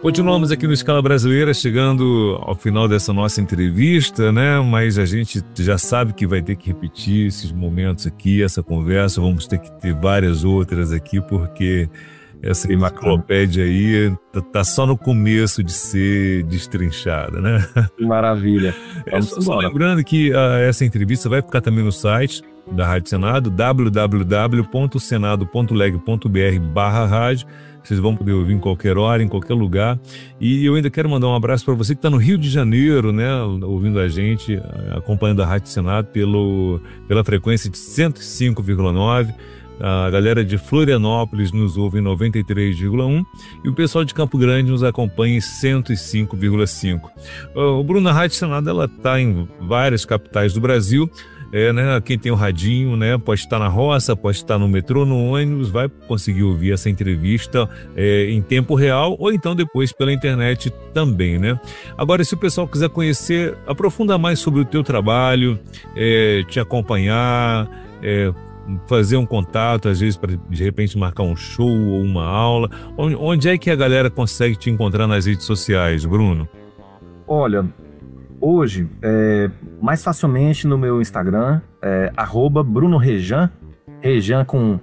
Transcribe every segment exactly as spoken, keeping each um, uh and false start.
Continuamos aqui no Escala Brasileira, chegando ao final dessa nossa entrevista, né? Mas a gente já sabe que vai ter que repetir esses momentos aqui, essa conversa. Vamos ter que ter várias outras aqui, porque essa enciclopédia aí tá, tá só no começo de ser destrinchada, né? Maravilha. É, só, só lembrando que uh, essa entrevista vai ficar também no site da Rádio Senado, w w w ponto senado ponto leg ponto b r barra rádio. Vocês vão poder ouvir em qualquer hora, em qualquer lugar. E eu ainda quero mandar um abraço para você que está no Rio de Janeiro, né, ouvindo a gente, acompanhando a Rádio Senado pelo, pela frequência de cento e cinco vírgula nove. A galera de Florianópolis nos ouve em noventa e três vírgula um e o pessoal de Campo Grande nos acompanha em cento e cinco vírgula cinco. O Bruno, a Rádio Senado ela está em várias capitais do Brasil. É, né, quem tem o radinho, né, pode estar na roça, pode estar no metrô, no ônibus, vai conseguir ouvir essa entrevista é, em tempo real ou então depois pela internet também, né? Agora, se o pessoal quiser conhecer, aprofundar mais sobre o teu trabalho, é, te acompanhar, é, fazer um contato, às vezes para de repente marcar um show ou uma aula, onde, onde é que a galera consegue te encontrar nas redes sociais, Bruno? Olha, hoje, é, mais facilmente no meu Instagram, é, arroba Bruno Rejan, Rejan com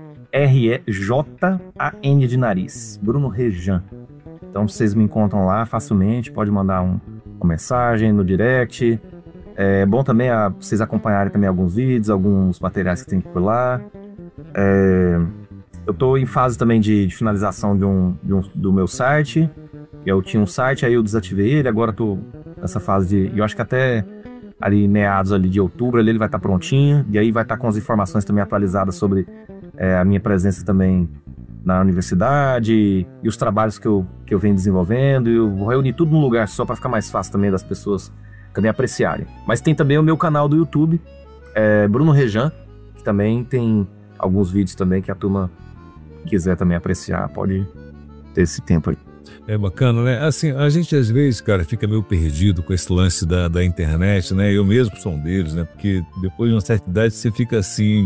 R E J A N de nariz, Bruno Rejan. Então vocês me encontram lá facilmente, pode mandar um, uma mensagem no direct. É bom também a, vocês acompanharem também alguns vídeos, alguns materiais que tem por lá. É, eu estou em fase também de, de finalização de um, de um, do meu site. Eu tinha um site, aí eu desativei ele, agora estou nessa fase de... Eu acho que até ali meados ali de outubro ali ele vai estar prontinho, e aí vai estar com as informações também atualizadas sobre é, a minha presença também na universidade e os trabalhos que eu, que eu venho desenvolvendo. E eu vou reunir tudo num lugar só para ficar mais fácil também das pessoas também apreciarem. Mas tem também o meu canal do YouTube, é, Bruno Rejan, que também tem alguns vídeos também que a turma quiser também apreciar, pode ter esse tempo aí. É bacana, né? Assim, a gente às vezes, cara, fica meio perdido com esse lance da, da internet, né? Eu mesmo sou um deles, né? Porque depois de uma certa idade você fica assim,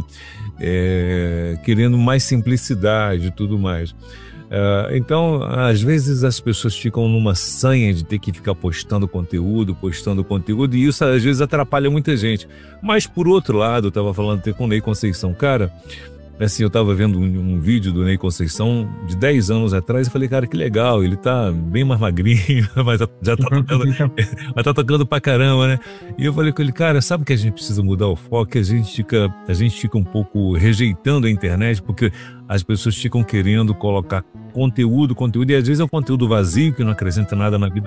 é, querendo mais simplicidade e tudo mais. Uh, então, às vezes as pessoas ficam numa sanha de ter que ficar postando conteúdo, postando conteúdo, e isso às vezes atrapalha muita gente. Mas, por outro lado, eu estava falando até com o Ney Conceição, cara, assim, eu estava vendo um, um vídeo do Ney Conceição de dez anos atrás e falei, cara, que legal, ele tá bem mais magrinho, mas já tá tocando, mas tá tocando pra caramba, né? E eu falei com ele, cara, sabe que a gente precisa mudar o foco, que a gente fica, a gente fica um pouco rejeitando a internet, porque as pessoas ficam querendo colocar conteúdo, conteúdo, e às vezes é um conteúdo vazio que não acrescenta nada na vida